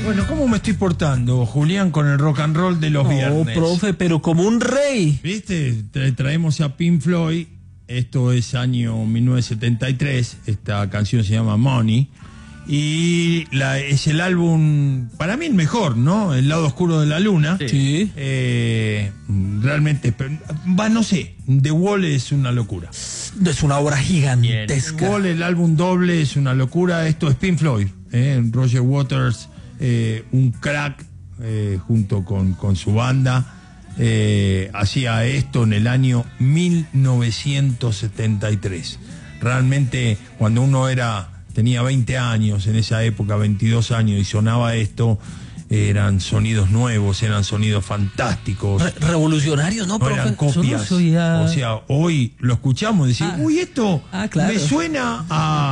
Bueno, ¿cómo me estoy portando, Julián, con el rock and roll de los viernes? No, profe, pero como un rey. ¿Viste? Traemos a Pink Floyd. Esto es año 1973. Esta canción se llama Money. Y es el álbum, para mí el mejor, ¿no? El lado oscuro de la luna. Sí. Realmente, no sé, The Wall es una locura. Es una obra gigantesca. The Wall, el álbum doble, es una locura. Esto es Pink Floyd. Roger Waters, un crack, junto con su banda. Hacía esto en el año 1973. Realmente, cuando uno tenía 20 años, en esa época, 22 años, y sonaba esto, eran sonidos nuevos, eran sonidos fantásticos. Revolucionarios, ¿no, profe? Eran copias. O sea, hoy lo escuchamos y decimos, uy, esto claro, me suena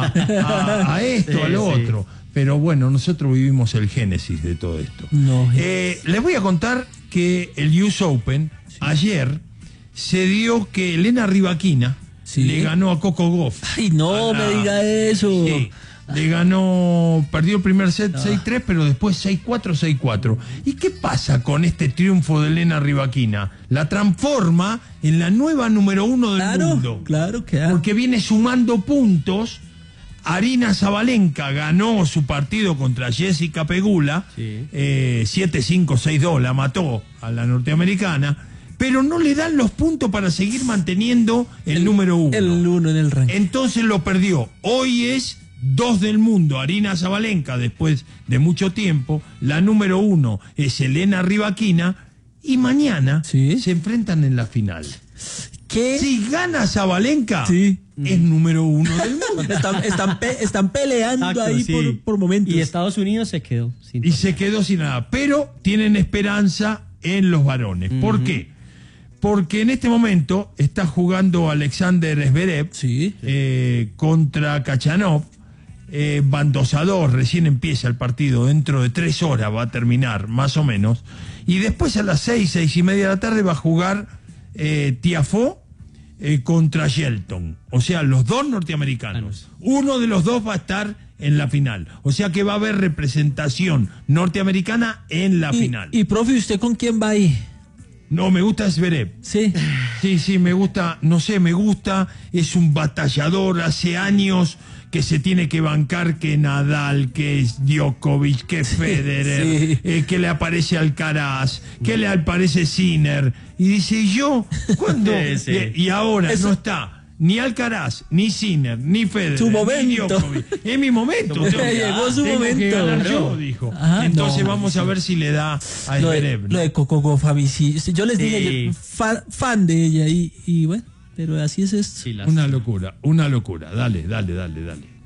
a esto, a lo otro. Pero bueno, nosotros vivimos el génesis de todo esto. Les voy a contar que el US Open, ayer, se dio que Elena Rybakina le ganó a Coco Gauff. Ay, no me diga eso. Sí, le ganó, perdió el primer set 6-3, pero después 6-4, 6-4. ¿Y qué pasa con este triunfo de Elena Rybakina? La transforma en la nueva número 1 del mundo. Claro que porque viene sumando puntos. Aryna Sabalenka ganó su partido contra Jessica Pegula, 7-5, 6-2, la mató a la norteamericana, pero no le dan los puntos para seguir manteniendo el número 1. El 1 en el ranking. Entonces lo perdió. Hoy es 2 del mundo, Aryna Sabalenka, después de mucho tiempo. La número 1 es Elena Rybakina, y mañana se enfrentan en la final. ¿Qué? Si gana Sabalenka, es número 1 del mundo. Están peleando ahí por momentos. Y Estados Unidos se quedó sin se quedó sin nada. Pero tienen esperanza en los varones. ¿Por qué? Porque en este momento está jugando Alexander Zverev contra Khachanov. Van 2-2, recién empieza el partido, dentro de 3 horas va a terminar, más o menos. Y después a las 6:30 de la tarde va a jugar Tiafoe contra Shelton. O sea, los dos norteamericanos. Uno de los dos va a estar en la final. O sea que va a haber representación norteamericana en la final. Y profe, ¿usted con quién va ahí? No, me gusta Zverev. Sí, me gusta, no sé, me gusta, es un batallador, hace años que se tiene que bancar que Nadal, que Djokovic, que Federer, que le aparece Alcaraz, que le aparece Sinner, y dice, ¿y yo? ¿Cuándo? Y ahora no está ni Alcaraz, ni Sinner, ni Federer, su momento. ni Djokovic. Es mi momento. Llegó su momento. Que ganar yo, dijo. Entonces vamos a ver si le da a Zverev. Lo de Coco Gauff, a mí sí. Yo les dije, fan de ella, y bueno, pero así es esto. Una locura. Dale.